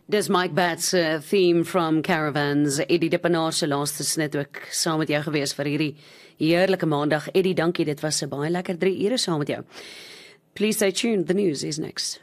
Dis Mike Batts theme from Caravans. Eddie Dippenaar se laaste snit ook saam met jou gewees vir hierdie heerlike maandag. Eddie, dankie, dit was 'n baie lekker 3 ure saam met jou. Please stay tuned, the news is next.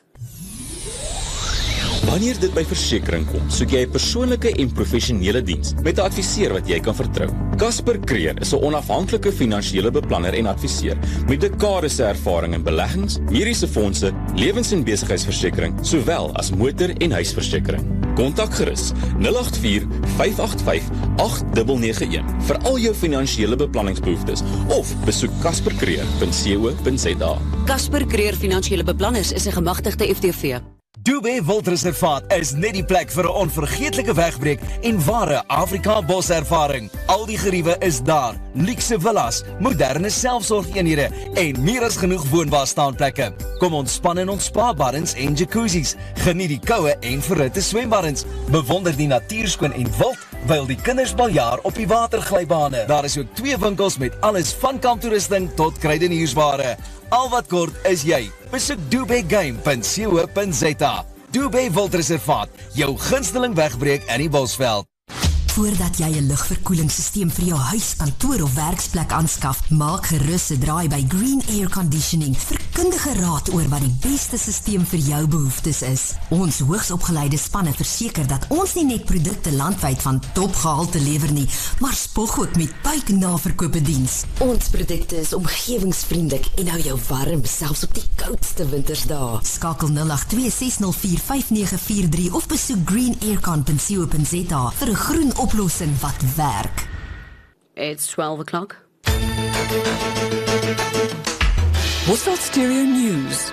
Wanneer dit by versekering kom, soek jy 'n persoonlike en professionele diens met 'n adviseur wat jy kan vertrou. Casper Creer is 'n onafhanklike finansiële beplanner en adviseur met dekades se ervaring in beleggings, mediese fondse, lewens- en besigheidsversekering, sowel as motor- en huisversekering. Kontak gerus 084 585 8991 vir al jou finansiële beplanningsbehoeftes of besoek caspercreer.co.za. Casper Creer Finansiële Beplanners is 'n gemagtigde FTV. Dube Wildreservaat is net die plek vir 'n onvergeetlike wegbreek en ware Afrika boservaring. Al die geriewe is daar, luukse villas, moderne selfsorgeenhede en meer as genoeg woonbare staanplekke. Kom ontspan in ons spa-baddens en jacuzzis, geniet die koue en verhitte swembaddens, bewonder die natuurskoon en wild, wyl die kinders baljaar op die waterglybane. Daar is ook 2 winkels met alles van kamptoerusting tot kruideniersware. Al wat kort is jy. Besoek dubegame.co.za. Dube Wildreservaat, jou gunsteling wegbreek in die Bosveld. Voordat jy 'n lugverkoelingsstelsel vir jou huis, kantoor of werksplek aanskaf, maak gerus 'n draai by Green Air Conditioning vir kundige raad oor wat die beste stelsel vir jou behoeftes is. Ons hoogsopgeleide spanne verseker dat ons nie net produkte landwyd van topgehalte lewer nie, maar spog ook met buiknaverkope diens. Ons produkte is omgewingsvriendelik en hou jou warm selfs op die koudste wintersdae. Skakel 082 604 5943 of besoek greenaircon.co.za vir 'n groen oplossing wat werk. It's 12 o'clock. Bosveld Stereo News.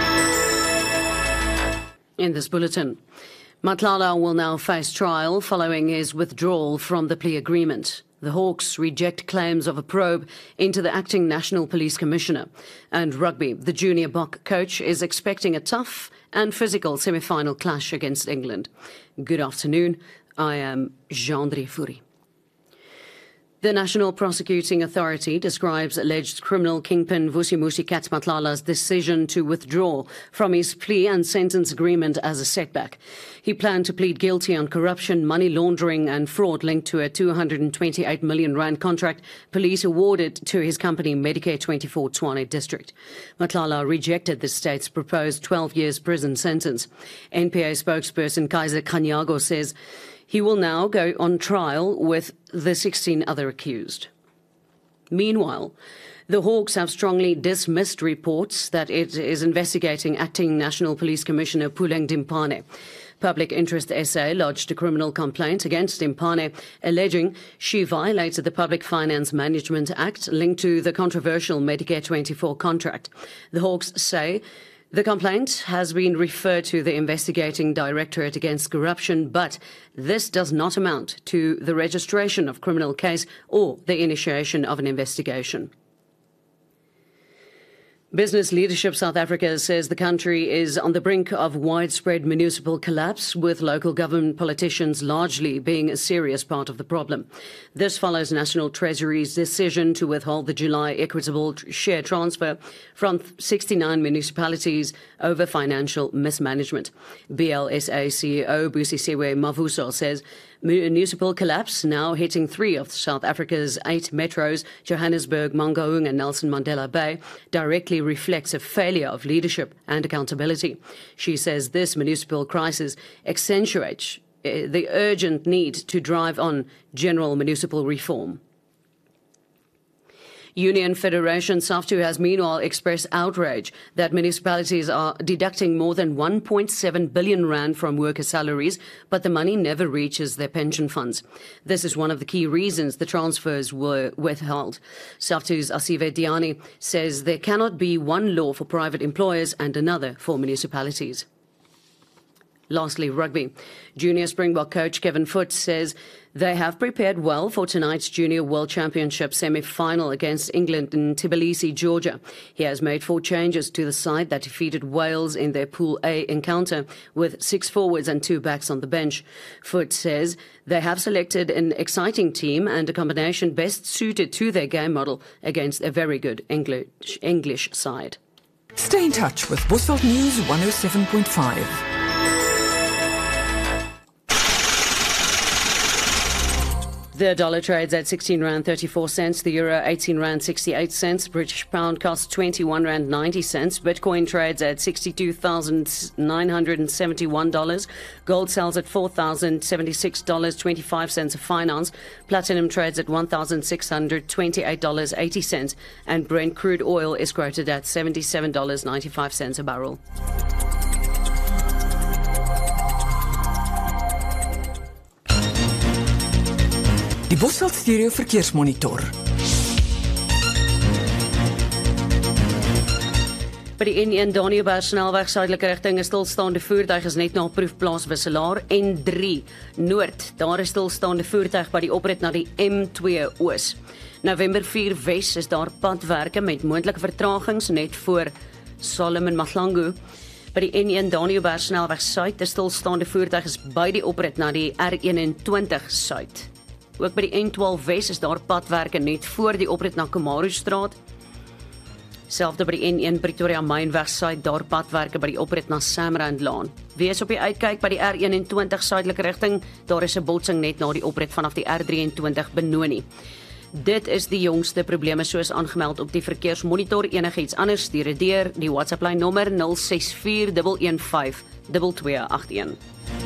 In this bulletin, Matlala will now face trial following his withdrawal from the plea agreement. The Hawks reject claims of a probe into the acting National Police Commissioner. And rugby, the junior Bok coach is expecting a tough and physical semi-final clash against England. Good afternoon. I am Jean-André Fourie. The National Prosecuting Authority describes alleged criminal kingpin Vusimusi Matlala's decision to withdraw from his plea and sentence agreement as a setback. He planned to plead guilty on corruption, money laundering and fraud linked to a R228 million contract police awarded to his company Medicare 24 Tshwane District. Matlala rejected the state's proposed 12 years prison sentence. NPA spokesperson Kaiser Khanyago says he will now go on trial with the 16 other accused. Meanwhile, the Hawks have strongly dismissed reports that it is investigating acting National Police Commissioner Puleng Dimpane. Public Interest SA lodged a criminal complaint against Dimpane, alleging she violated the Public Finance Management Act linked to the controversial Medicare 24 contract. The Hawks say the complaint has been referred to the investigating Directorate Against Corruption, but this does not amount to the registration of criminal case or the initiation of an investigation. Business Leadership South Africa says the country is on the brink of widespread municipal collapse, with local government politicians largely being a serious part of the problem. This follows National Treasury's decision to withhold the July equitable share transfer from 69 municipalities over financial mismanagement. BLSA CEO Busisiwe Mavuso says municipal collapse, now hitting 3 of South Africa's 8 metros, Johannesburg, Mangaung and Nelson Mandela Bay, directly reflects a failure of leadership and accountability. She says this municipal crisis accentuates the urgent need to drive on general municipal reform. Union Federation SAFTU has meanwhile expressed outrage that municipalities are deducting more than 1.7 billion rand from worker salaries, but the money never reaches their pension funds. This is one of the key reasons the transfers were withheld. SAFTU's Asive Diani says there cannot be one law for private employers and another for municipalities. Lastly, rugby. Junior Springbok coach Kevin Foote says they have prepared well for tonight's Junior World Championship semi-final against England in Tbilisi, Georgia. He has made 4 changes to the side that defeated Wales in their Pool A encounter with 6 forwards and 2 backs on the bench. Foote says they have selected an exciting team and a combination best suited to their game model against a very good English side. Stay in touch with Bosveld News 107.5. The dollar trades at R16.34, the euro R18.68, British pound costs R21.90, Bitcoin trades at $62,971, gold sells at $4,076.25 a fine ounce, platinum trades at $1,628.80, and Brent crude oil is quoted at $77.95 a barrel. Die Bosveld Stereo Verkeersmonitor. By die N1 Daniëlberg snelweg suidelike rigting 'n stilstaande voertuig is net na proefplaas Wisselaar. N3 Noord, daar is stilstaande voertuig by die oprit na die M2 Oos. November 4 Wes is daar padwerke met moontlike vertragings net voor Salem en Mahlangu. By die N1 Daniëlberg snelweg suid 'n stilstaande voertuig is by die oprit na die R21 suid. Ook by die N12 Wes is daar padwerke net voor die oprit na Kamaru straat. Selfde by die N1 Pretoria Mynweg suid, daar padwerke by die oprit na Samrand Laan. Wees op die uitkyk by die R21 suidelike rigting, daar is 'n botsing net na die oprit vanaf die R23 Benoni. Dit is die jongste probleme soos aangemeld op die verkeersmonitor. Enigiets anders stuur dit deur die WhatsApp lyn nommer 0641152281.